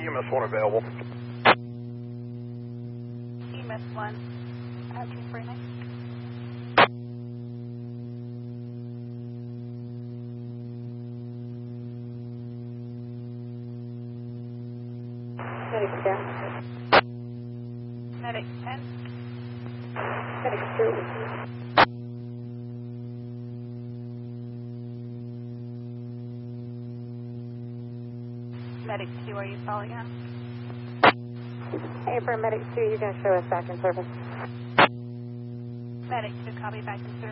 EMS 1 available. EMS 1, asking for next. Medic 10. Medic 10. Medic 2. Medic 2, are you calling us? Hey, for Medic 2, you can show us back in service. Medic 2, copy back in service.